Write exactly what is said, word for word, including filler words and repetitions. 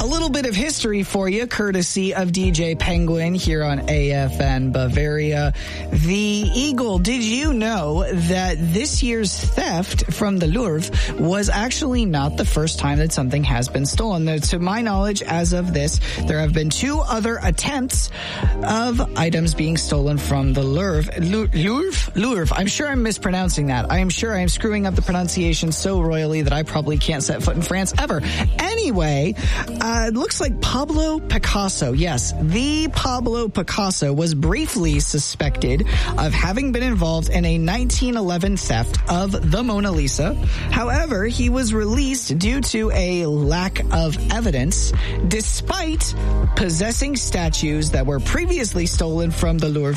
A little bit of history for you, courtesy of D J Penguin here on A F N Bavaria. The Eagle, did you know that this year's theft from the Louvre was actually not the first time that something has been stolen? To my knowledge, as of this, there have been two other attempts of items being stolen from the Louvre. Louvre? Louvre. I'm sure I'm mispronouncing that. I am sure I'm screwing up the pronunciation so royally that I probably can't set foot in France ever. Anyway, uh, it looks like Pablo Picasso, yes, the Pablo Picasso was briefly suspected of having been involved in a nineteen eleven theft of the Mona Lisa. However, he was released due to a lack of evidence, despite possessing statues that were previously stolen from the Louvre